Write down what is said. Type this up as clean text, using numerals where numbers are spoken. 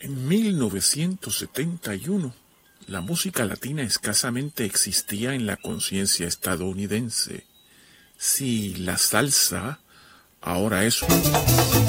En 1971, la música latina escasamente existía en la conciencia estadounidense. Si la salsa ahora es